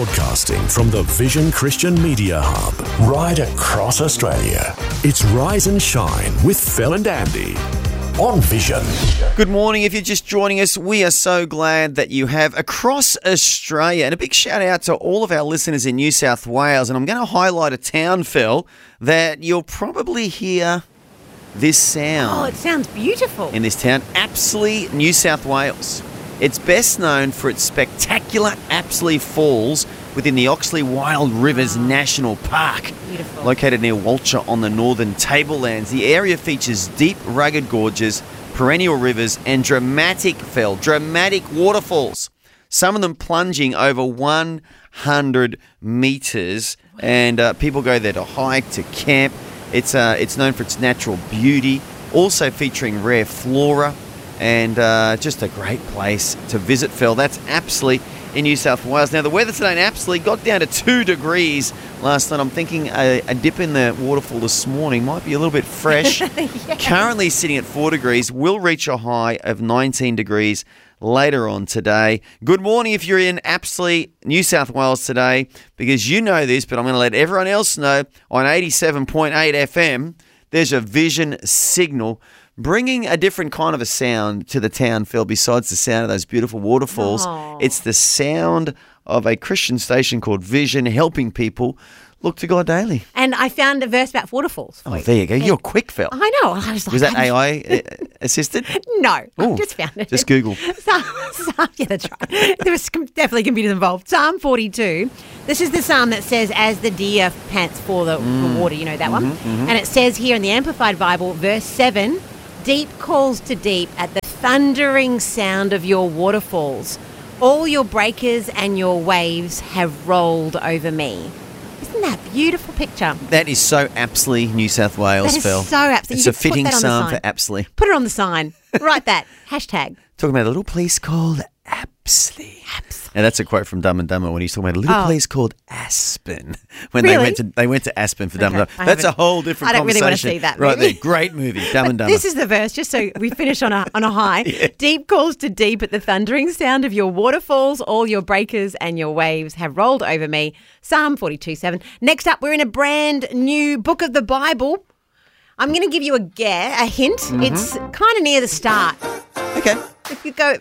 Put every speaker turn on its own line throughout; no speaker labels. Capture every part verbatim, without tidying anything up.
Broadcasting from the Vision Christian Media Hub, right across Australia. It's Rise and Shine with Phil and Andy on Vision.
Good morning. If you're just joining us, we are so glad that you have across Australia. And a big shout out to all of our listeners in New South Wales. And I'm going to highlight a town, Phil, that you'll probably hear this sound.
Oh, it sounds beautiful.
In this town, Apsley, New South Wales. It's best known for its spectacular Apsley Falls within the Oxley Wild Rivers National Park.
Beautiful.
Located near Walcher on the northern tablelands, the area features deep, rugged gorges, perennial rivers, and dramatic, Phil, dramatic waterfalls. Some of them plunging over one hundred metres, and uh, people go there to hike, to camp. It's uh, it's known for its natural beauty, also featuring rare flora, and uh, just a great place to visit, Phil. That's Apsley in New South Wales. Now, the weather today in Apsley got down to two degrees last night. I'm thinking a, a dip in the waterfall this morning might be a little bit fresh. Yes. Currently sitting at four degrees, will reach a high of nineteen degrees later on today. Good morning if you're in Apsley, New South Wales today, because you know this, but I'm going to let everyone else know on eighty-seven point eight F M, there's a Vision signal bringing a different kind of a sound to the town, Phil, besides the sound of those beautiful waterfalls.
Aww.
It's the sound of a Christian station called Vision, helping people look to God daily.
And I found a verse about waterfalls.
Oh, there you go. You're quick, Phil.
I know. I was like,
Was that A I uh, assisted?
No, I
Ooh,
just found it.
Just Google.
Psalm, Psalm, yeah, that's right. There was definitely computers involved. Psalm forty-two. This is the psalm that says, as the deer pants for the,
Mm.
the water, you know that
Mm-hmm,
one?
mm-hmm.
And it says here in the Amplified Bible, verse seven, deep calls to deep at the thundering sound of your waterfalls. All your breakers and your waves have rolled over me. Isn't that a beautiful picture?
That is so Apsley, New South Wales,
That is
Phil.
so Apsley.
It's
You
a
could put
fitting
that on the
psalm for
sign.
Apsley.
Put it on the sign. Write that. Hashtag.
Talking about a little place called Apsley.
Apsley.
Now that's a quote from Dumb and Dumber when he's talking about a little
Oh.
place called Aspen. When they
Really?
went to they went to Aspen for Dumb and
Okay,
Dumber.
I
That's a
haven't-
whole different
I don't really
conversation.
wanna see that
Right
movie.
there. Great movie. Dumb and Dumber.
This is the verse, just so we finish on a on a high. Deep calls to deep at the thundering sound of your waterfalls. All your breakers and your waves have rolled over me. Psalm forty-two seven. Next up, we're in a brand new book of the Bible. I'm going to give you a guess, a hint.
Mm-hmm.
It's kind of near the start.
Okay.
If you go,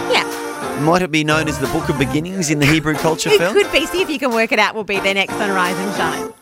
yeah,
Might it be known as the Book of Beginnings in the Hebrew culture,
it
Phil?
could be. See if you can work it out. We'll be there next on Rise and Shine.